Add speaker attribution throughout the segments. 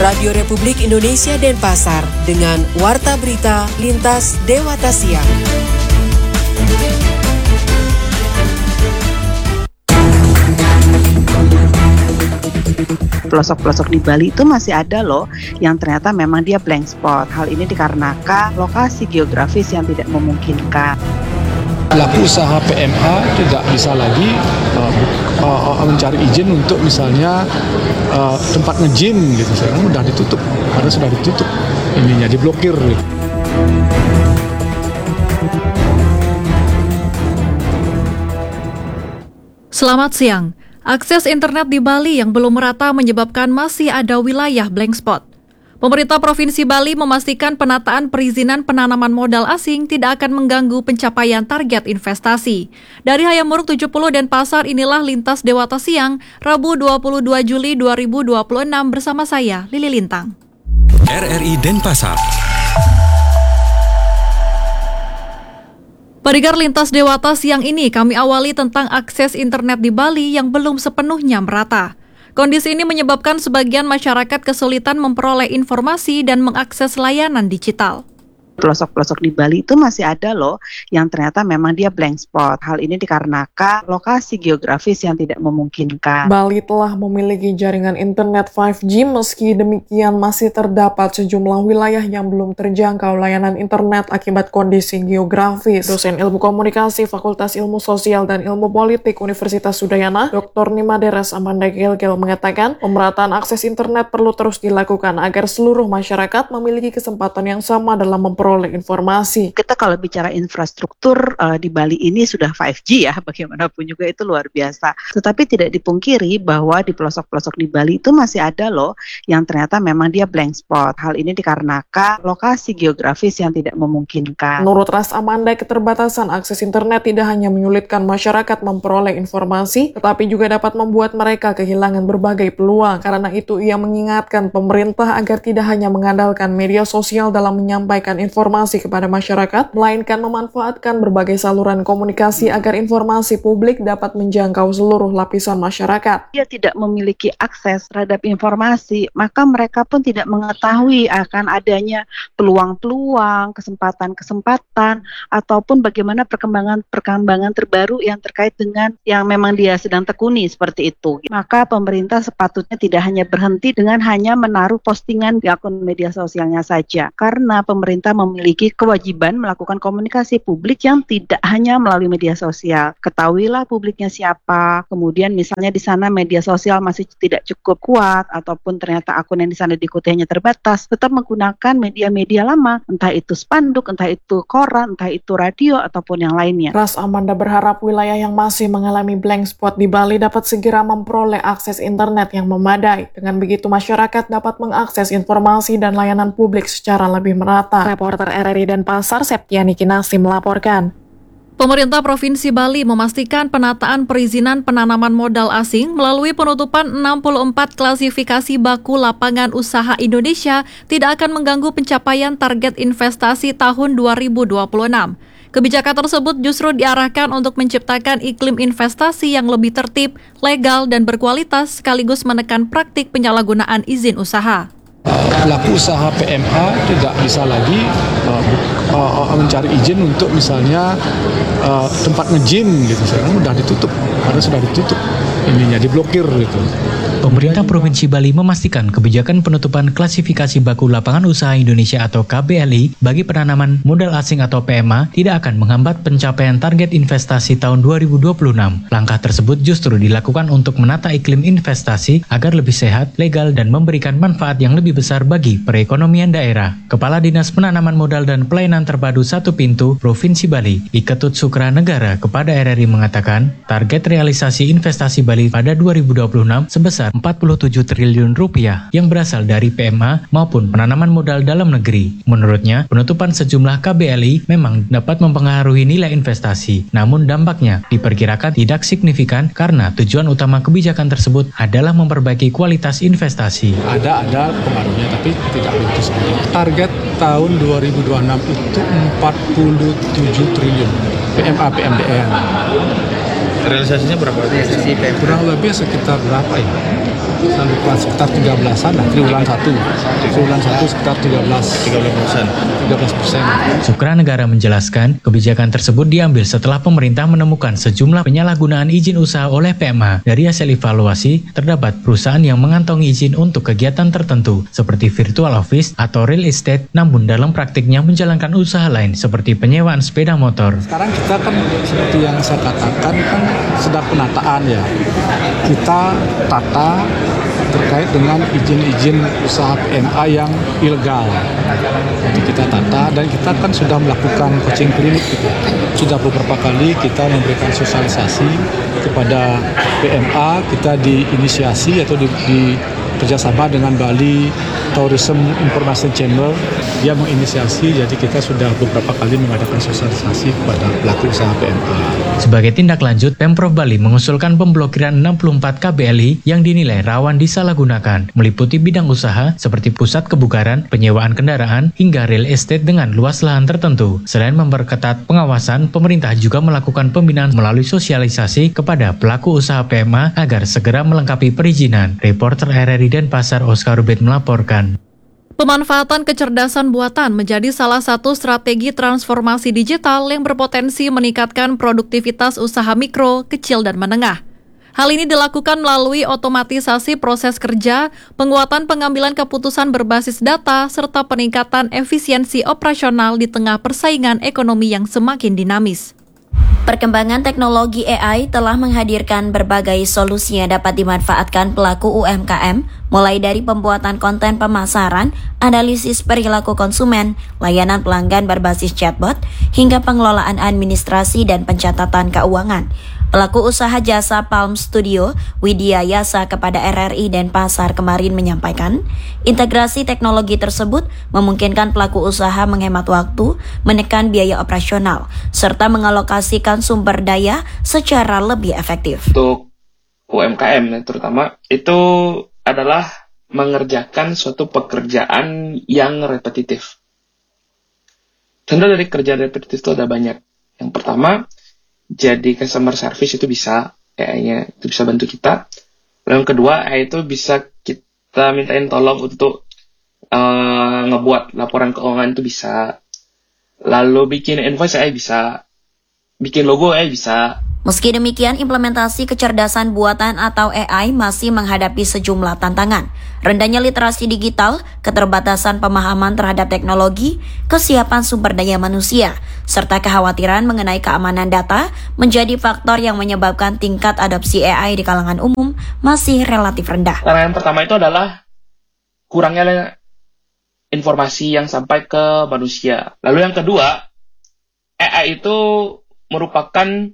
Speaker 1: Radio Republik Indonesia Denpasar dengan Warta Berita Lintas Dewata Siang.
Speaker 2: Pelosok-pelosok di Bali itu masih ada loh yang ternyata memang dia blank spot. Hal ini dikarenakan lokasi geografis yang tidak memungkinkan.
Speaker 3: Pelaku usaha PMA tidak bisa lagi mencari izin untuk misalnya tempat nge-gym gitu. Sekarang sudah ditutup, karena sudah ditutup ininya, diblokir gitu.
Speaker 4: Selamat siang. Akses internet di Bali yang belum merata menyebabkan masih ada wilayah blank spot. Pemerintah Provinsi Bali memastikan penataan perizinan penanaman modal asing tidak akan mengganggu pencapaian target investasi. Dari Hayamuruk 70 Denpasar, inilah Lintas Dewata Siang, Rabu 22 Juli 2026 bersama saya, Lili Lintang.
Speaker 5: RRI Denpasar.
Speaker 4: Pendengar Lintas Dewata siang ini kami awali tentang akses internet di Bali yang belum sepenuhnya merata. Kondisi ini menyebabkan sebagian masyarakat kesulitan memperoleh informasi dan mengakses layanan digital.
Speaker 2: Pelosok-pelosok di Bali itu masih ada loh yang ternyata memang dia blank spot. Hal ini dikarenakan lokasi geografis yang tidak memungkinkan.
Speaker 6: Bali telah memiliki jaringan internet 5G, meski demikian masih terdapat sejumlah wilayah yang belum terjangkau layanan internet akibat kondisi geografis. Dosen Ilmu Komunikasi Fakultas Ilmu Sosial dan Ilmu Politik Universitas Udayana, Dr. Nimaderas Amanda Gelgel mengatakan, pemerataan akses internet perlu terus dilakukan agar seluruh masyarakat memiliki kesempatan yang sama dalam memperoleh informasi.
Speaker 2: Kita kalau bicara infrastruktur di Bali ini sudah 5G ya, bagaimanapun juga itu luar biasa. Tetapi tidak dipungkiri bahwa di pelosok-pelosok di Bali itu masih ada loh yang ternyata memang dia blank spot. Hal ini dikarenakan lokasi geografis yang tidak memungkinkan.
Speaker 6: Menurut Ras Amanda, keterbatasan akses internet tidak hanya menyulitkan masyarakat memperoleh informasi, tetapi juga dapat membuat mereka kehilangan berbagai peluang. Karena itu ia mengingatkan pemerintah agar tidak hanya mengandalkan media sosial dalam menyampaikan informasi kepada masyarakat, melainkan memanfaatkan berbagai saluran komunikasi agar informasi publik dapat menjangkau seluruh lapisan masyarakat.
Speaker 2: Dia tidak memiliki akses terhadap informasi, maka mereka pun tidak mengetahui akan adanya peluang-peluang, kesempatan-kesempatan, ataupun bagaimana perkembangan terbaru yang terkait dengan yang memang dia sedang tekuni seperti itu. Maka pemerintah sepatutnya tidak hanya berhenti dengan hanya menaruh postingan di akun media sosialnya saja, karena pemerintah memiliki kewajiban melakukan komunikasi publik yang tidak hanya melalui media sosial. Ketahuilah publiknya siapa, kemudian misalnya di sana media sosial masih tidak cukup kuat, ataupun ternyata akun yang di sana diikuti hanya terbatas, tetap menggunakan media-media lama, entah itu spanduk, entah itu koran, entah itu radio, ataupun yang lainnya.
Speaker 6: Ras Amanda berharap wilayah yang masih mengalami blank spot di Bali dapat segera memperoleh akses internet yang memadai. Dengan begitu masyarakat dapat mengakses informasi dan layanan publik secara lebih merata. Reporter RRI Denpasar, Septiani Kinasi melaporkan.
Speaker 4: Pemerintah Provinsi Bali memastikan penataan perizinan penanaman modal asing melalui penutupan 64 klasifikasi baku lapangan usaha Indonesia tidak akan mengganggu pencapaian target investasi tahun 2026. Kebijakan tersebut justru diarahkan untuk menciptakan iklim investasi yang lebih tertib, legal, dan berkualitas sekaligus menekan praktik penyalahgunaan izin usaha.
Speaker 3: Pelaku usaha PMA tidak bisa lagi mencari izin untuk misalnya tempat nge-gym gitu. Sekarang sudah ditutup, karena sudah ditutup ininya, diblokir gitu.
Speaker 7: Pemerintah Provinsi Bali memastikan kebijakan penutupan klasifikasi baku lapangan usaha Indonesia atau KBLI bagi penanaman modal asing atau PMA tidak akan menghambat pencapaian target investasi tahun 2026. Langkah tersebut justru dilakukan untuk menata iklim investasi agar lebih sehat, legal, dan memberikan manfaat yang lebih besar bagi perekonomian daerah. Kepala Dinas Penanaman Modal dan Pelayanan Terpadu Satu Pintu Provinsi Bali, Iketut Sukra Negara kepada RRI mengatakan, target realisasi investasi Bali pada 2026 sebesar 47 triliun rupiah yang berasal dari PMA maupun penanaman modal dalam negeri. Menurutnya, penutupan sejumlah KBLI memang dapat mempengaruhi nilai investasi, namun dampaknya diperkirakan tidak signifikan karena tujuan utama kebijakan tersebut adalah memperbaiki kualitas investasi.
Speaker 3: Ada pengaruhnya, tapi tidak begitu signifikan. Target tahun 2026 itu 47 triliun PMA PMDN.
Speaker 8: Realisasinya berapa?
Speaker 3: Kurang lebih sekitar berapa ya? sekitar 13-an lah, triwulan 1 sekitar 13%.
Speaker 7: Sukra Negara menjelaskan, kebijakan tersebut diambil setelah pemerintah menemukan sejumlah penyalahgunaan izin usaha oleh PMA. Dari hasil evaluasi, terdapat perusahaan yang mengantongi izin untuk kegiatan tertentu, seperti virtual office atau real estate, namun dalam praktiknya menjalankan usaha lain, seperti penyewaan sepeda motor.
Speaker 3: Sekarang kita kan, seperti yang saya katakan, kan sedang penataan ya. Kita tata terkait dengan izin-izin usaha PMA yang ilegal. Jadi kita tata dan kita kan sudah melakukan coaching klinik gitu. Sudah beberapa kali kita memberikan sosialisasi kepada PMA, kita diinisiasi atau di kerjasama dengan Bali Tourism Information Channel. Dia menginisiasi, jadi kita sudah beberapa kali mengadakan sosialisasi kepada pelaku usaha PMA.
Speaker 7: Sebagai tindak lanjut, Pemprov Bali mengusulkan pemblokiran 64 KBLI yang dinilai rawan disalahgunakan, meliputi bidang usaha seperti pusat kebugaran, penyewaan kendaraan, hingga real estate dengan luas lahan tertentu. Selain memperketat pengawasan, pemerintah juga melakukan pembinaan melalui sosialisasi kepada pelaku usaha PMA agar segera melengkapi perizinan. Reporter RRI Denpasar Oscar Rubet melaporkan.
Speaker 4: Pemanfaatan kecerdasan buatan menjadi salah satu strategi transformasi digital yang berpotensi meningkatkan produktivitas usaha mikro, kecil, dan menengah. Hal ini dilakukan melalui otomatisasi proses kerja, penguatan pengambilan keputusan berbasis data, serta peningkatan efisiensi operasional di tengah persaingan ekonomi yang semakin dinamis.
Speaker 8: Perkembangan teknologi AI telah menghadirkan berbagai solusi yang dapat dimanfaatkan pelaku UMKM, mulai dari pembuatan konten pemasaran, analisis perilaku konsumen, layanan pelanggan berbasis chatbot, hingga pengelolaan administrasi dan pencatatan keuangan. Pelaku usaha jasa Palm Studio, Widya Yasa kepada RRI Denpasar kemarin menyampaikan, integrasi teknologi tersebut memungkinkan pelaku usaha menghemat waktu, menekan biaya operasional, serta mengalokasikan sumber daya secara lebih efektif.
Speaker 9: Untuk UMKM terutama, itu adalah mengerjakan suatu pekerjaan yang repetitif. Contoh dari kerja repetitif itu ada banyak. Yang pertama, jadi customer service itu bisa, AI-nya itu bisa bantu kita. Lalu yang kedua, AI itu bisa kita mintain tolong untuk ngebuat laporan keuangan itu bisa. Lalu bikin invoice AI bisa, bikin logo AI bisa.
Speaker 8: Meski demikian, implementasi kecerdasan buatan atau AI masih menghadapi sejumlah tantangan. Rendahnya literasi digital, keterbatasan pemahaman terhadap teknologi, kesiapan sumber daya manusia, serta kekhawatiran mengenai keamanan data menjadi faktor yang menyebabkan tingkat adopsi AI di kalangan umum masih relatif rendah.
Speaker 9: Tantangan pertama itu adalah kurangnya informasi yang sampai ke manusia. Lalu yang kedua, AI itu merupakan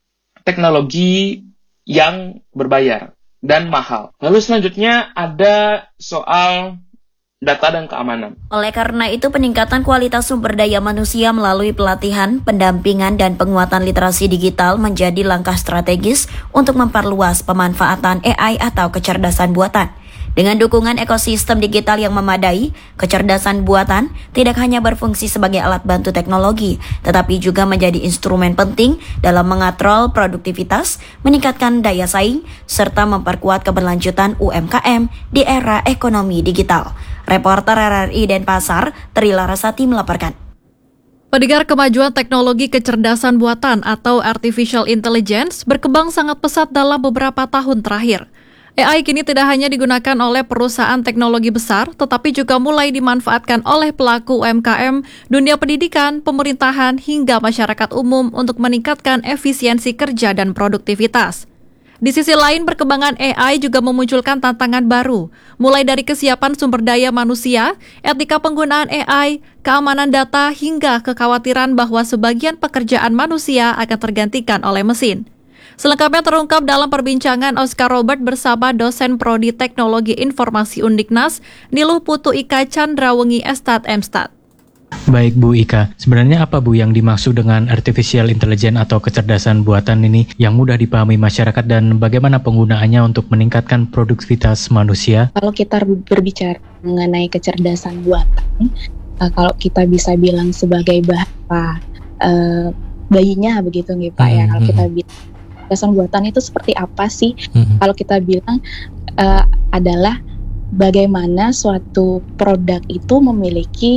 Speaker 9: teknologi yang berbayar dan mahal. Lalu selanjutnya ada soal data dan keamanan.
Speaker 8: Oleh karena itu, peningkatan kualitas sumber daya manusia melalui pelatihan, pendampingan, dan penguatan literasi digital menjadi langkah strategis untuk memperluas pemanfaatan AI atau kecerdasan buatan. Dengan dukungan ekosistem digital yang memadai, kecerdasan buatan tidak hanya berfungsi sebagai alat bantu teknologi, tetapi juga menjadi instrumen penting dalam mengatrol produktivitas, meningkatkan daya saing, serta memperkuat keberlanjutan UMKM di era ekonomi digital. Reporter RRI Denpasar, Tri Larasati melaporkan.
Speaker 4: Pendengar, kemajuan teknologi kecerdasan buatan atau artificial intelligence berkembang sangat pesat dalam beberapa tahun terakhir. AI kini tidak hanya digunakan oleh perusahaan teknologi besar, tetapi juga mulai dimanfaatkan oleh pelaku UMKM, dunia pendidikan, pemerintahan, hingga masyarakat umum untuk meningkatkan efisiensi kerja dan produktivitas. Di sisi lain, perkembangan AI juga memunculkan tantangan baru, mulai dari kesiapan sumber daya manusia, etika penggunaan AI, keamanan data, hingga kekhawatiran bahwa sebagian pekerjaan manusia akan tergantikan oleh mesin. Selengkapnya terungkap dalam perbincangan Oscar Robert bersama dosen Prodi Teknologi Informasi Undiknas, Niluh Putu Ika Candrawengi Estat Emstat.
Speaker 7: Baik Bu Ika, sebenarnya apa Bu yang dimaksud dengan artificial intelligence atau kecerdasan buatan ini yang mudah dipahami masyarakat dan bagaimana penggunaannya untuk meningkatkan produktivitas manusia?
Speaker 10: Kalau kita berbicara mengenai kecerdasan buatan, kalau kita bisa bilang sebagai bahasa bayinya begitu nih Pak ya, kalau kita bilang kecerdasan buatan itu seperti apa sih? Kalau kita bilang adalah bagaimana suatu produk itu memiliki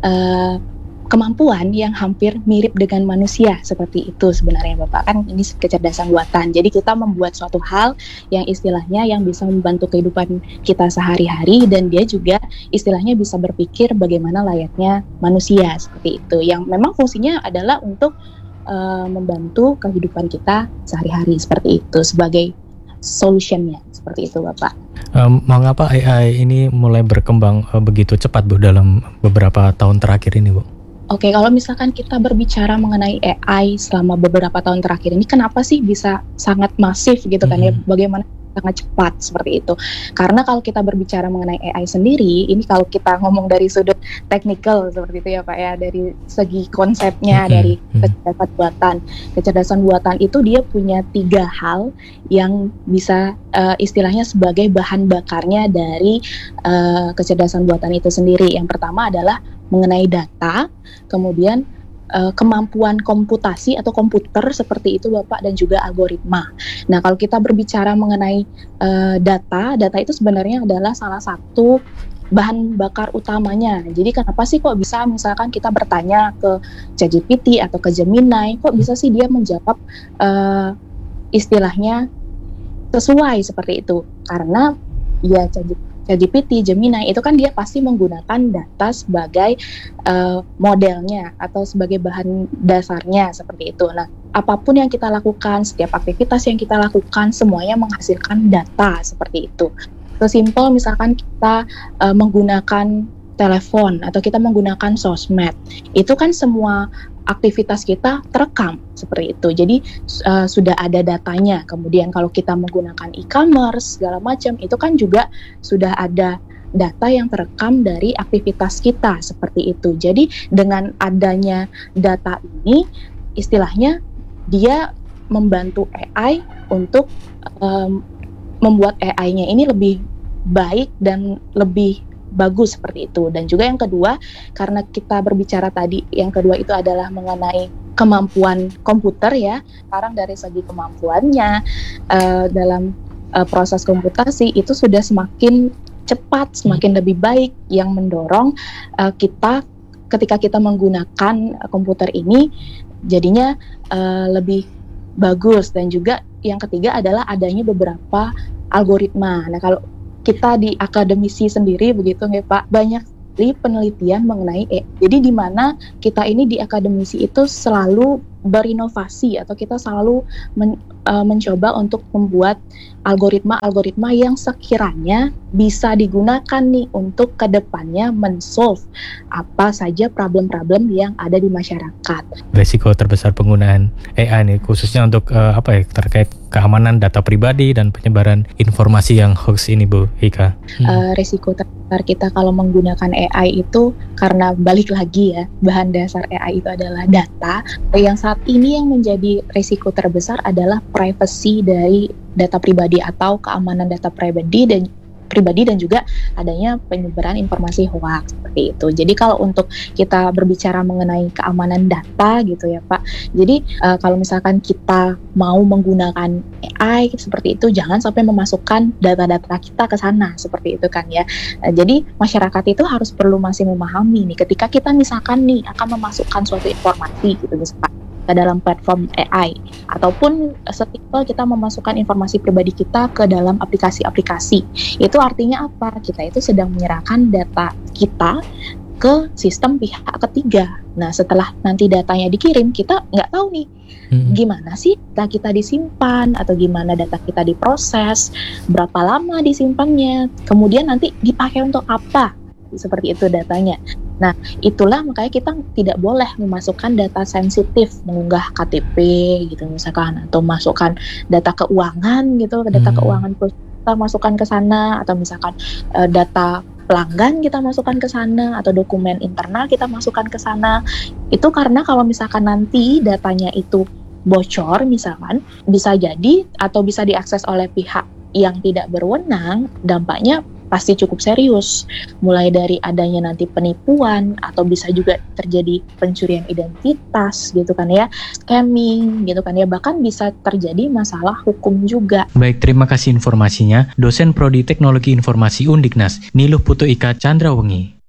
Speaker 10: kemampuan yang hampir mirip dengan manusia, seperti itu sebenarnya Bapak. Kan ini kecerdasan buatan. Jadi kita membuat suatu hal yang istilahnya yang bisa membantu kehidupan kita sehari-hari, dan dia juga istilahnya bisa berpikir bagaimana layaknya manusia, seperti itu. Yang memang fungsinya adalah untuk membantu kehidupan kita sehari-hari, seperti itu, sebagai solutionnya, seperti itu Bapak.
Speaker 7: Mengapa AI ini mulai berkembang begitu cepat Bu dalam beberapa tahun terakhir ini Bu?
Speaker 10: Oke, kalau misalkan kita berbicara mengenai AI selama beberapa tahun terakhir ini, kenapa sih bisa sangat masif gitu kan ya? Bagaimana sangat cepat seperti itu? Karena kalau kita berbicara mengenai AI sendiri, ini kalau kita ngomong dari sudut teknikal seperti itu ya Pak ya, dari segi konsepnya, dari kecerdasan buatan. Kecerdasan buatan itu dia punya 3 hal yang bisa istilahnya sebagai bahan bakarnya dari kecerdasan buatan itu sendiri. Yang pertama adalah mengenai data, kemudian kemampuan komputasi atau komputer seperti itu Bapak, dan juga algoritma. Nah, kalau kita berbicara mengenai data itu sebenarnya adalah salah satu bahan bakar utamanya. Jadi kenapa sih kok bisa misalkan kita bertanya ke ChatGPT atau ke Gemini, kok bisa sih dia menjawab istilahnya sesuai seperti itu? Karena ya ChatGPT, Gemini itu kan dia pasti menggunakan data sebagai modelnya atau sebagai bahan dasarnya, seperti itu. Nah, apapun yang kita lakukan, setiap aktivitas yang kita lakukan, semuanya menghasilkan data, seperti itu. Sesimpel misalkan kita menggunakan telepon atau kita menggunakan sosmed, itu kan semua aktivitas kita terekam seperti itu. Jadi sudah ada datanya. Kemudian kalau kita menggunakan e-commerce segala macam, itu kan juga sudah ada data yang terekam dari aktivitas kita seperti itu. Jadi dengan adanya data ini, istilahnya dia membantu AI untuk membuat AI-nya ini lebih baik dan lebih bagus seperti itu. Dan juga yang kedua, karena kita berbicara tadi, yang kedua itu adalah mengenai kemampuan komputer ya. Sekarang dari segi kemampuannya dalam proses komputasi itu sudah semakin cepat, semakin lebih baik, yang mendorong kita ketika kita menggunakan komputer ini jadinya lebih bagus. Dan juga yang ketiga adalah adanya beberapa algoritma. Nah, kalau kita di akademisi sendiri begitu ya Pak, banyak sekali penelitian mengenai jadi di mana kita ini di akademisi itu selalu berinovasi atau kita selalu mencoba untuk membuat algoritma yang sekiranya bisa digunakan nih untuk kedepannya men-solve apa saja problem-problem yang ada di masyarakat.
Speaker 7: Resiko terbesar penggunaan AI ini khususnya untuk terkait keamanan data pribadi dan penyebaran informasi yang hoax ini Bu Ika.
Speaker 10: Resiko terbesar kita kalau menggunakan AI itu karena balik lagi ya, bahan dasar AI itu adalah data. Yang saat ini yang menjadi resiko terbesar adalah privacy dari data pribadi atau keamanan data pribadi dan juga adanya penyebaran informasi hoax seperti itu. Jadi kalau untuk kita berbicara mengenai keamanan data gitu ya Pak, jadi kalau misalkan kita mau menggunakan AI seperti itu, jangan sampai memasukkan data-data kita ke sana seperti itu kan ya. Jadi masyarakat itu harus masih memahami nih, ketika kita misalkan nih akan memasukkan suatu informasi gitu misalkan ke dalam platform AI, ataupun setimpal kita memasukkan informasi pribadi kita ke dalam aplikasi-aplikasi. Itu artinya apa? Kita itu sedang menyerahkan data kita ke sistem pihak ketiga. Nah, setelah nanti datanya dikirim, kita nggak tahu nih gimana sih data kita disimpan, atau gimana data kita diproses, berapa lama disimpannya, kemudian nanti dipakai untuk apa, seperti itu datanya. Nah, itulah makanya kita tidak boleh memasukkan data sensitif, mengunggah KTP gitu misalkan, atau masukkan data keuangan gitu, data keuangan kita masukkan ke sana, atau misalkan data pelanggan kita masukkan ke sana, atau dokumen internal kita masukkan ke sana. Itu karena kalau misalkan nanti datanya itu bocor misalkan, bisa jadi atau bisa diakses oleh pihak yang tidak berwenang, dampaknya pasti cukup serius, mulai dari adanya nanti penipuan atau bisa juga terjadi pencurian identitas gitu kan ya, scamming gitu kan ya, bahkan bisa terjadi masalah hukum juga.
Speaker 7: Baik, terima kasih informasinya, dosen Prodi Teknologi Informasi Undiknas, Niluh Putu Ika Candrawengi.